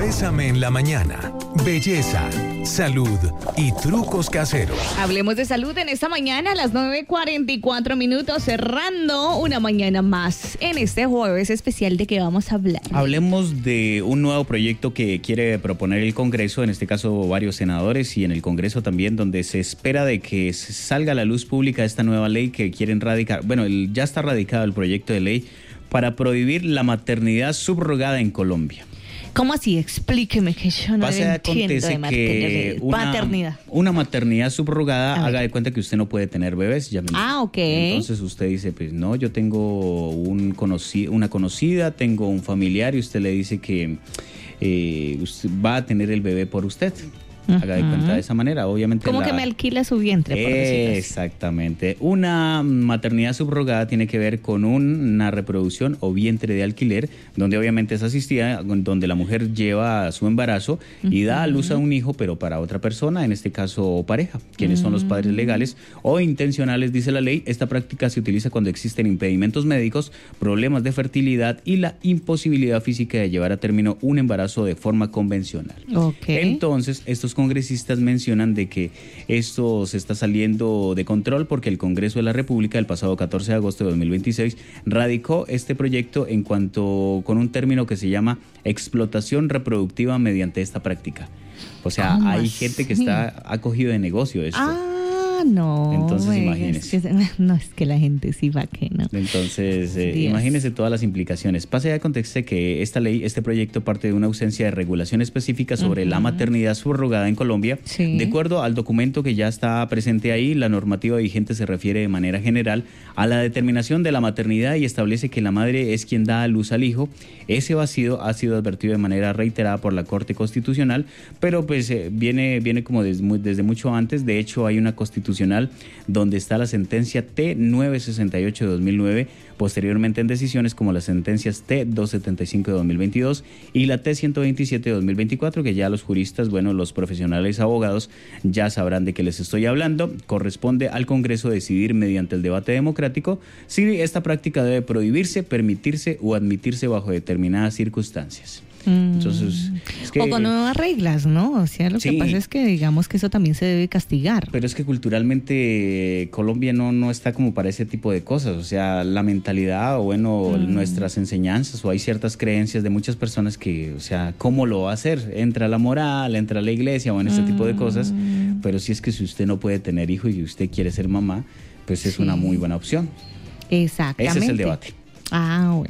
Bésame en la mañana. Belleza, salud y trucos caseros. Hablemos de salud en esta mañana a las 9:44, cerrando una mañana más en este jueves especial. ¿De qué vamos a hablar? Hablemos de un nuevo proyecto que quiere proponer el Congreso, en este caso varios senadores y en el Congreso también, donde se espera de que salga a la luz pública esta nueva ley que quieren radicar. Bueno, ya está radicado el proyecto de ley para prohibir la maternidad subrogada en Colombia. ¿Cómo así? Explíqueme, que yo no entiendo de paternidad. Una maternidad subrogada, haga de cuenta que usted no puede tener bebés. Ok. Entonces usted dice, pues no, yo tengo una conocida, tengo un familiar, y usted le dice que usted va a tener el bebé por usted. Haga de cuenta de esa manera, obviamente. Como que me alquila su vientre, por decirlo así. Exactamente. Una maternidad subrogada tiene que ver con una reproducción o vientre de alquiler, donde obviamente es asistida, donde la mujer lleva su embarazo y da a luz a un hijo, pero para otra persona, en este caso pareja, quienes son los padres legales o intencionales, dice la ley. Esta práctica se utiliza cuando existen impedimentos médicos, problemas de fertilidad y la imposibilidad física de llevar a término un embarazo de forma convencional. Entonces, estos congresistas mencionan de que esto se está saliendo de control porque el Congreso de la República el pasado 14 de agosto de 2026 radicó este proyecto en cuanto con un término que se llama explotación reproductiva mediante esta práctica. O sea, hay gente que ha cogido de negocio esto. No. Entonces, imagínese. Es que la gente sí va que no. Entonces, imagínese todas las implicaciones. Pase ya de contexto que esta ley, este proyecto parte de una ausencia de regulación específica sobre la maternidad subrogada en Colombia. Sí. De acuerdo al documento que ya está presente ahí, la normativa vigente se refiere de manera general a la determinación de la maternidad y establece que la madre es quien da a luz al hijo. Ese vacío ha sido advertido de manera reiterada por la Corte Constitucional, pero pues viene como desde mucho antes. De hecho, hay una constitucional donde está la sentencia T968 de 2009, posteriormente en decisiones como las sentencias T275 de 2022 y la T127 de 2024, que ya los juristas, los profesionales abogados ya sabrán de qué les estoy hablando. Corresponde al Congreso decidir mediante el debate democrático si esta práctica debe prohibirse, permitirse o admitirse bajo determinadas circunstancias. Entonces, o con nuevas reglas, ¿no? O sea, lo que pasa es que digamos que eso también se debe castigar. Pero es que culturalmente Colombia no está como para ese tipo de cosas. O sea, la mentalidad o nuestras enseñanzas, o hay ciertas creencias de muchas personas que, o sea, ¿cómo lo va a hacer? Entra la moral, entra la iglesia, este tipo de cosas. Pero si es que si usted no puede tener hijo y usted quiere ser mamá, pues es una muy buena opción. Exactamente. Ese es el debate. Bueno.